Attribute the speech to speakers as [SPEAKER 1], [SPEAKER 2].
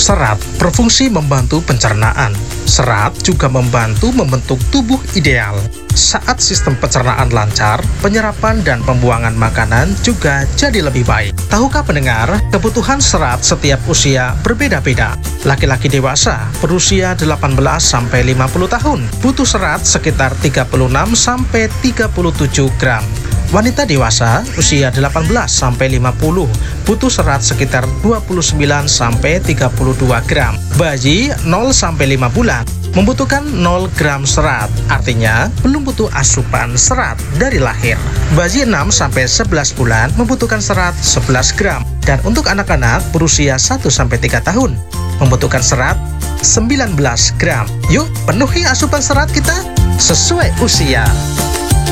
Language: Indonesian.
[SPEAKER 1] Serat berfungsi membantu pencernaan. Serat juga membantu membentuk tubuh ideal. Saat sistem pencernaan lancar, penyerapan dan pembuangan makanan juga jadi lebih baik. Tahukah pendengar, kebutuhan serat setiap usia berbeda-beda. Laki-laki dewasa berusia 18-50 tahun butuh serat sekitar 36-37 gram. Wanita dewasa usia 18-50 butuh serat sekitar 29-32 gram. Bayi 0-5 bulan membutuhkan 0 gram serat, artinya belum butuh asupan serat dari lahir. Bayi 6-11 bulan membutuhkan serat 11 gram. Dan untuk anak-anak berusia 1-3 tahun membutuhkan serat 19 gram. Yuk, penuhi asupan serat kita sesuai usia.